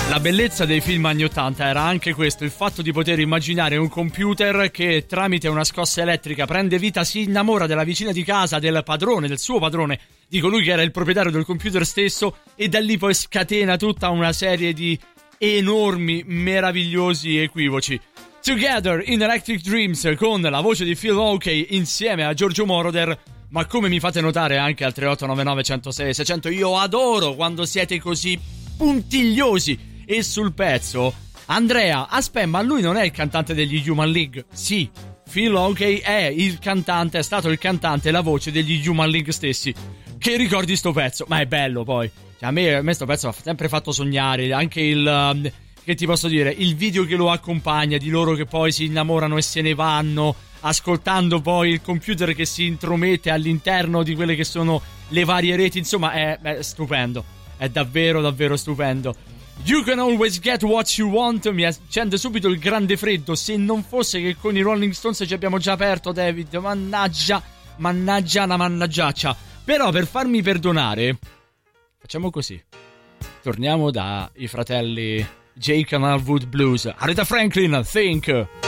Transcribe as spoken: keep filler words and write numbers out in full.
La bellezza dei film anni ottanta era anche questo, il fatto di poter immaginare un computer che tramite una scossa elettrica prende vita, si innamora della vicina di casa, del padrone, del suo padrone, di colui che era il proprietario del computer stesso, e da lì poi scatena tutta una serie di enormi, meravigliosi equivoci. Together in Electric Dreams, con la voce di Phil Oakey insieme a Giorgio Moroder. Ma come mi fate notare anche al tre otto nove nove uno zero sei sei zero zero, io adoro quando siete così puntigliosi e sul pezzo. Andrea, aspetta, ma lui non è il cantante degli Human League? Sì, Phil Oakey è il cantante, è stato il cantante e la voce degli Human League stessi. Che ricordi sto pezzo? Ma è bello poi, cioè, a, me, a me sto pezzo ha sempre fatto sognare. Anche il, um, che ti posso dire, il video che lo accompagna, di loro che poi si innamorano e se ne vanno, ascoltando poi il computer che si intromette all'interno di quelle che sono le varie reti. Insomma è, è stupendo, è davvero davvero stupendo. You can always get what you want. Mi accende subito il grande freddo. Se non fosse che con i Rolling Stones ci abbiamo già aperto, David. Mannaggia, mannaggia la mannaggiaccia. Però per farmi perdonare, facciamo così. Torniamo dai fratelli Jake and Elwood Blues. Aretha Franklin, Think.